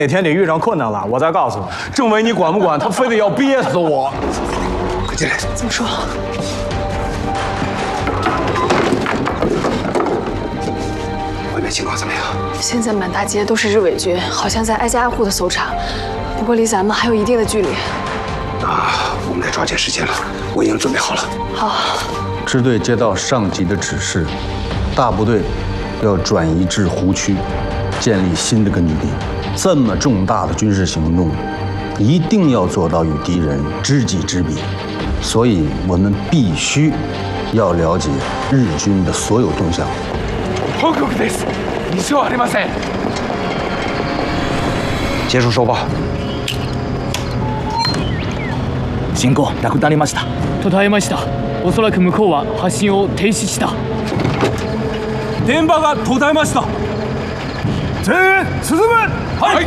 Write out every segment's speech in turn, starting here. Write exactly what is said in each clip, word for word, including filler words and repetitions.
哪天你遇上困难了，我再告诉你。政委你管不管？他非得要憋死我。 快进来。 怎么说？ 外面情况怎么样？ 现在满大街都是日伪军，好像在挨家挨户的搜查，不过离咱们还有一定的距离。 那我们得抓紧时间了。我已经准备好了。 好。 支队接到上级的指示，大部队要转移至湖区，建立新的根据地。这么重大的军事行动，一定要做到与敌人知己知彼，所以我们必须要了解日军的所有动向。 報告です。西はありません。 结束收报。 進行なくなりました。 途絶えました。おそらく向こうは発信を停止した。 電波が途絶えました。全員進む。はい。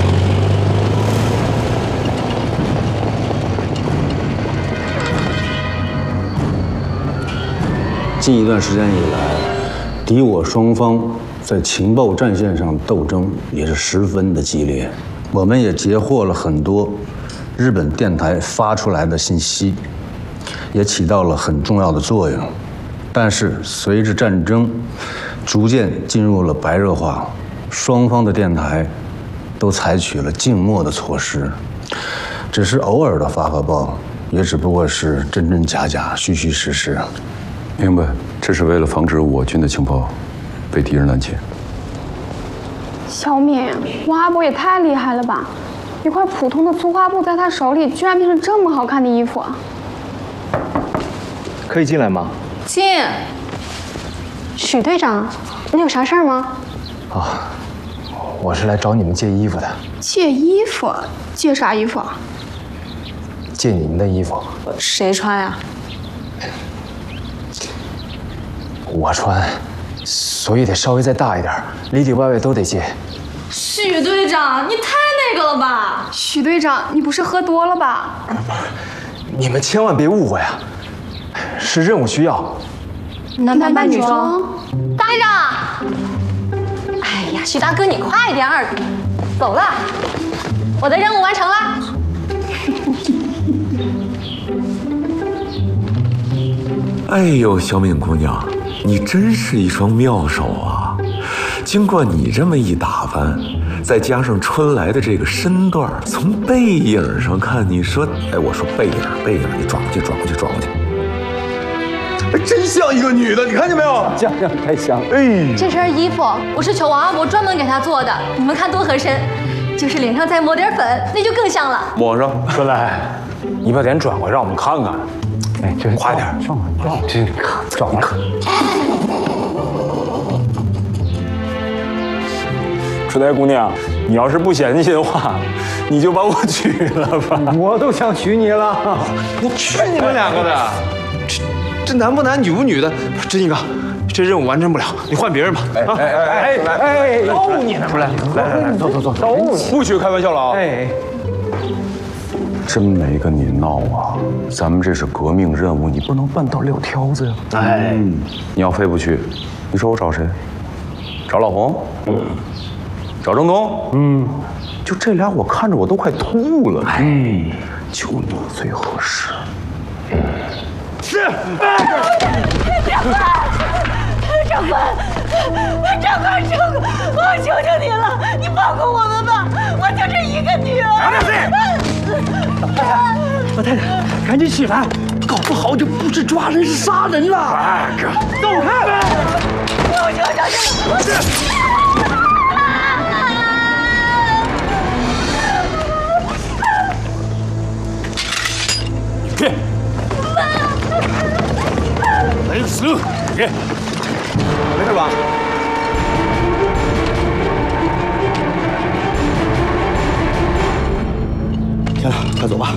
近一段时间以来，敌我双方在情报战线上斗争也是十分的激烈。我们也截获了很多日本电台发出来的信息，也起到了很重要的作用。但是随着战争逐渐进入了白热化，双方的电台都采取了静默的措施，只是偶尔的发个报，也只不过是真真假假、虚虚实实。 明白，这是为了防止我军的情报被敌人拦截。 小敏，王阿伯也太厉害了吧！一块普通的粗花布在他手里，居然变成这么好看的衣服啊！ 可以进来吗？ 进。许队长，你有啥事儿吗？ 啊，我是来找你们借衣服的。 借衣服？借啥衣服？ 借你们的衣服。 谁穿呀？ 我穿，所以得稍微再大一点，里里外外都得借。 许队长，你太那个了吧！许队长，你不是喝多了吧？ 你们千万别误会啊，是任务需要。 男扮扮女装。 队长，哎呀，许大哥你快点儿，走了，我的任务完成了。 哎呦，小敏姑娘，你真是一双妙手啊！经过你这么一打扮，再加上春来的这个身段，从背影上看，你说，哎，我说背影，背影，你转过去，转过去，转过去， 哎，真像一个女的，你看见没有？像像太像。哎， 这身衣服我是求王阿伯专门给他做的，你们看多合身，就是脸上再抹点粉，那就更像了。 抹上，春来，你把脸转过来，让我们看看。哎，这快点，上来，这转过来。春来姑娘，你要是不嫌弃的话，你就把我娶了吧。我都想娶你了。我去你们两个的！这这男不男女不女的，真一哥，这任务完成不了，你换别人吧。哎哎哎哎哎！逗你呢，来来来来，走走走，逗你，不许开玩笑了啊！哎。 真没跟你闹啊！咱们这是革命任务，你不能半道撂挑子呀！ 哎， 嗯、你要非不去，你说我找谁？找老洪？嗯。找郑东？嗯。就这俩，我看着我都快吐了。哎，就你最合适。嗯。 是。长官，长官，长官，长官，我求求你了，你放过我们吧！我就这一个女儿。 老太老太太，赶紧起来，搞不好就不是抓人，是杀人了！ 哎哥， 走开！ 我求求你了！ 别！来死！别！没事吧？ 行了，快走吧。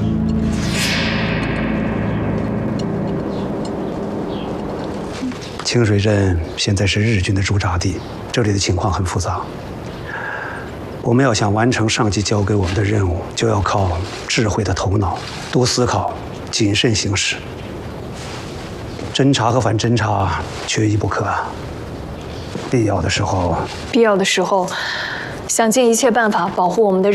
清水镇现在是日军的驻扎地，这里的情况很复杂。我们要想完成上级交给我们的任务，就要靠智慧的头脑，多思考，谨慎行事。侦查和反侦查缺一不可。必要的时候， 必要的时候，想尽一切办法保护我们的。